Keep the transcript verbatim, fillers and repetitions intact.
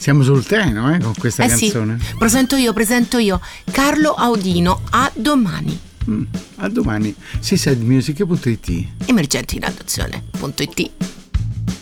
Siamo sul treno, eh, con questa eh canzone. Sì, presento io, presento io. Carlo Audino, a domani. Mm, a domani. Seaside Music punto it. Emergenti in adozione punto it.